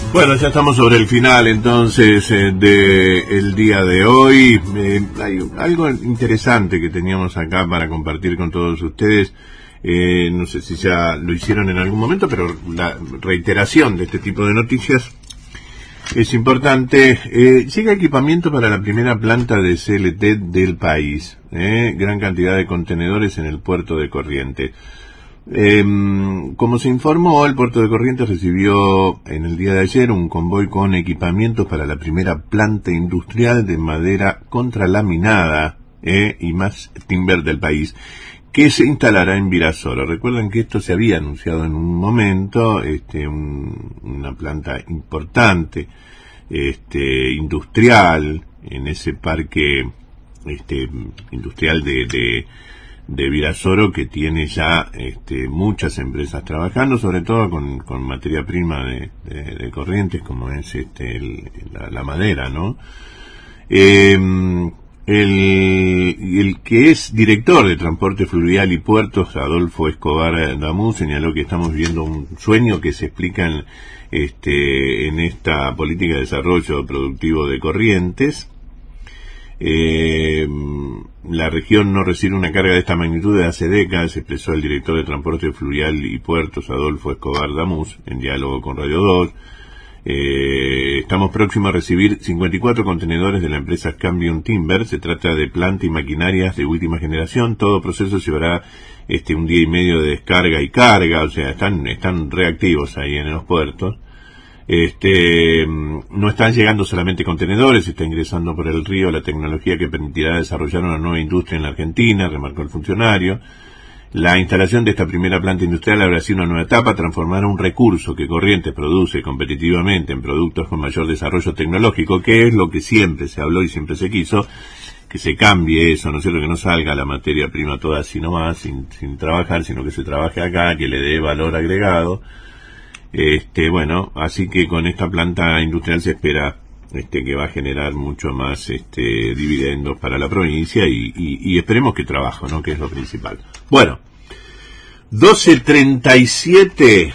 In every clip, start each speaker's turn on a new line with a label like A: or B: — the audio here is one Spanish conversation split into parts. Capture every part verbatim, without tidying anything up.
A: Bueno, ya estamos sobre el final entonces eh, del día de hoy. Eh, hay algo interesante que teníamos acá para compartir con todos ustedes. Eh, no sé si ya lo hicieron en algún momento, pero la reiteración de este tipo de noticias es importante. Eh, llega equipamiento para la primera planta de C L T del país. Eh, gran cantidad de contenedores en el puerto de Corrientes. Eh, como se informó, el puerto de Corrientes recibió en el día de ayer un convoy con equipamientos para la primera planta industrial de madera contralaminada eh, y más timber del país, que se instalará en Virasoro. Recuerden que esto se había anunciado en un momento, este, un, una planta importante, este, industrial, en ese parque este, industrial de, de de Virasoro, que tiene ya este, muchas empresas trabajando, sobre todo con, con materia prima de, de, de Corrientes, como es este, el, la, la madera, ¿no? Eh, el, el que es director de Transporte Fluvial y Puertos, Adolfo Escobar Damú, señaló que estamos viviendo un sueño que se explica en, este, en esta política de desarrollo productivo de Corrientes. Eh, la región no recibe una carga de esta magnitud de hace décadas, expresó el director de Transporte Fluvial y Puertos, Adolfo Escobar Damús, en diálogo con Radio dos. Eh, estamos próximos a recibir cincuenta y cuatro contenedores de la empresa Cambium Timber. Se trata de planta y maquinarias de última generación. Todo proceso llevará este, un día y medio de descarga y carga, o sea, están, están reactivos ahí en los puertos. Este, no están llegando solamente contenedores, está ingresando por el río la tecnología que permitirá desarrollar una nueva industria en la Argentina, remarcó el funcionario. La instalación de esta primera planta industrial habrá sido una nueva etapa, transformar un recurso que Corrientes produce competitivamente en productos con mayor desarrollo tecnológico, que es lo que siempre se habló y siempre se quiso, que se cambie eso, ¿no es cierto?, que no salga la materia prima toda así nomás, sin, sin trabajar, sino que se trabaje acá, que le dé valor agregado. Este, bueno, así que con esta planta industrial se espera este, que va a generar mucho más este, dividendos para la provincia y, y, y esperemos que trabajo, ¿no?, que es lo principal. Bueno, doce treinta y siete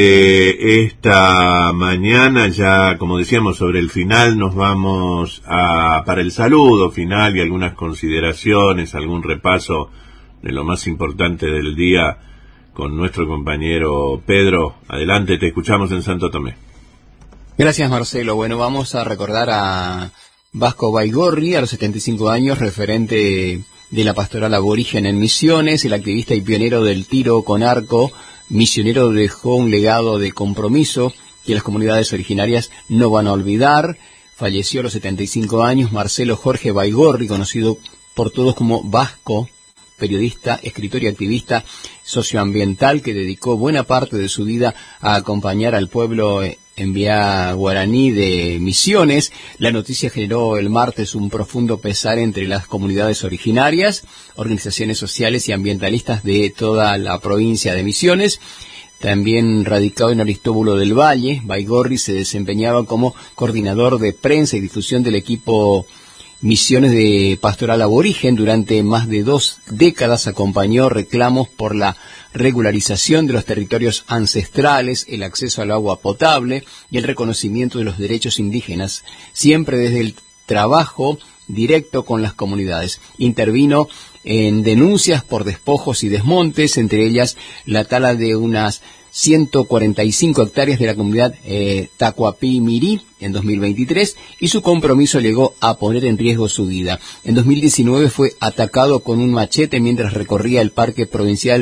A: de esta mañana, ya como decíamos sobre el final, nos vamos a para el saludo final y algunas consideraciones, algún repaso de lo más importante del día con nuestro compañero Pedro. Adelante, te escuchamos en Santo Tomé.
B: Gracias, Marcelo. Bueno, vamos a recordar a Vasco Baigorri, a los setenta y cinco años, referente de la pastoral aborigen en Misiones, el activista y pionero del tiro con arco misionero, dejó un legado de compromiso que las comunidades originarias no van a olvidar. Falleció a los setenta y cinco años Marcelo Jorge Baigorri, conocido por todos como Vasco, periodista, escritor y activista socioambiental que dedicó buena parte de su vida a acompañar al pueblo en vía guaraní de Misiones. La noticia generó el martes un profundo pesar entre las comunidades originarias, organizaciones sociales y ambientalistas de toda la provincia de Misiones. También radicado en Aristóbulo del Valle, Baigorri se desempeñaba como coordinador de prensa y difusión del equipo Misiones de Pastoral Aborigen. Durante más de dos décadas acompañó reclamos por la regularización de los territorios ancestrales, el acceso al agua potable y el reconocimiento de los derechos indígenas, siempre desde el trabajo directo con las comunidades. Intervino en denuncias por despojos y desmontes, entre ellas la tala de unas ciento cuarenta y cinco hectáreas de la comunidad eh, Tacuapí Mirí en dos mil veintitrés, y su compromiso llegó a poner en riesgo su vida. En dos mil diecinueve fue atacado con un machete mientras recorría el parque provincial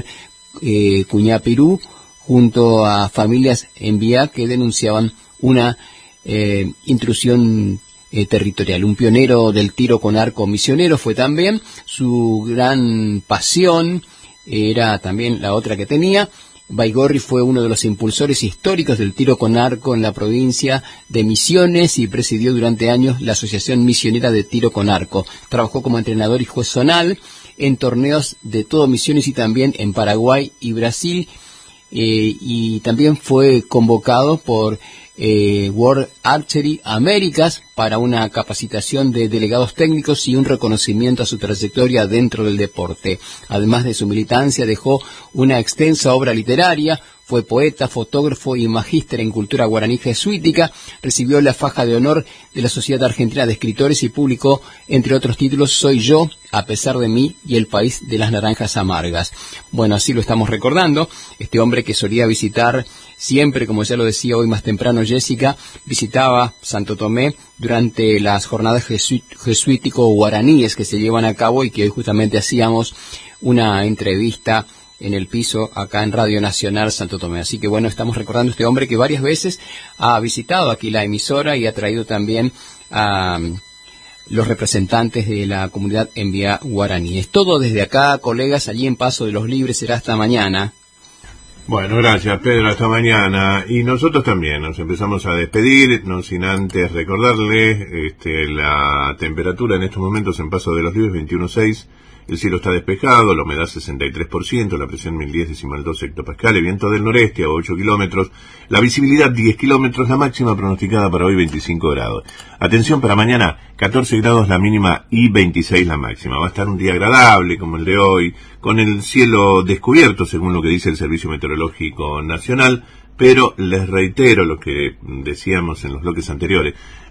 B: eh, Cuñapirú junto a familias en vía que denunciaban una eh, intrusión eh, territorial. Un pionero del tiro con arco misionero fue también. Su gran pasión era también la otra que tenía. Baigorri fue uno de los impulsores históricos del tiro con arco en la provincia de Misiones y presidió durante años la Asociación Misionera de Tiro con Arco. Trabajó como entrenador y juez zonal en torneos de todo Misiones y también en Paraguay y Brasil, eh, y también fue convocado por eh, World Archery Américas para una capacitación de delegados técnicos y un reconocimiento a su trayectoria dentro del deporte. Además de su militancia, dejó una extensa obra literaria. Fue poeta, fotógrafo y magíster en cultura guaraní jesuítica. Recibió la faja de honor de la Sociedad Argentina de Escritores y publicó, entre otros títulos, Soy yo, A pesar de mí y El país de las naranjas amargas. Bueno, así lo estamos recordando. Este hombre que solía visitar siempre, como ya lo decía hoy más temprano Jessica, visitaba Santo Tomé durante las jornadas jesu- jesuítico-guaraníes que se llevan a cabo y que hoy justamente hacíamos una entrevista en el piso acá en Radio Nacional Santo Tomé. Así que bueno, estamos recordando a este hombre que varias veces ha visitado aquí la emisora y ha traído también a um, los representantes de la comunidad en vía guaraní. Es todo desde acá, colegas, allí en Paso de los Libres. Será hasta mañana.
A: Bueno, gracias Pedro, hasta mañana. Y nosotros también nos empezamos a despedir, no sin antes recordarles este, la temperatura en estos momentos en Paso de los Libres veintiuno punto seis. El cielo está despejado, la humedad sesenta y tres por ciento, la presión mil diez decimal dos hectopascales, viento del noreste a ocho kilómetros, la visibilidad diez kilómetros, la máxima pronosticada para hoy veinticinco grados. Atención, para mañana catorce grados la mínima y veintiséis la máxima. Va a estar un día agradable como el de hoy, con el cielo descubierto según lo que dice el Servicio Meteorológico Nacional, pero les reitero lo que decíamos en los bloques anteriores.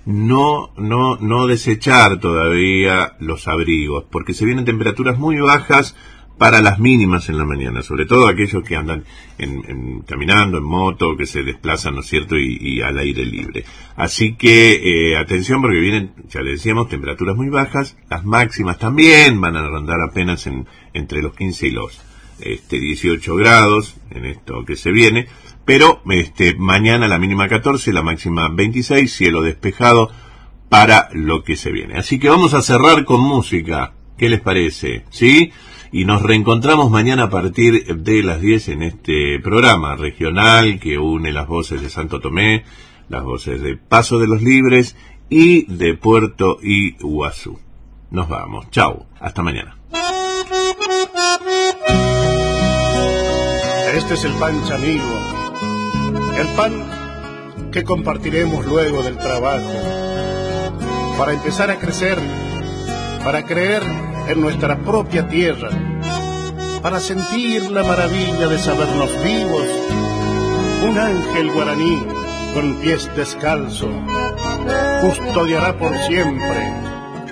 A: No, no, no desechar todavía los abrigos, porque se vienen temperaturas muy bajas para las mínimas en la mañana, sobre todo aquellos que andan en, en, caminando en moto, que se desplazan, ¿no es cierto?, y, y al aire libre. Así que, eh, atención, porque vienen, ya le decíamos, temperaturas muy bajas, las máximas también van a rondar apenas en, entre los quince y los este, dieciocho grados, en esto que se viene. Pero este mañana la mínima catorce, la máxima veintiséis, cielo despejado para lo que se viene. Así que vamos a cerrar con música. ¿Qué les parece? ¿Sí? Y nos reencontramos mañana a partir de las diez en este programa regional que une las voces de Santo Tomé, las voces de Paso de los Libres y de Puerto Iguazú. Nos vamos. Chau. Hasta mañana.
C: Este es el Pancha Amigo. El pan que compartiremos luego del trabajo, para empezar a crecer, para creer en nuestra propia tierra, para sentir la maravilla de sabernos vivos. Un ángel guaraní con pies descalzos custodiará por siempre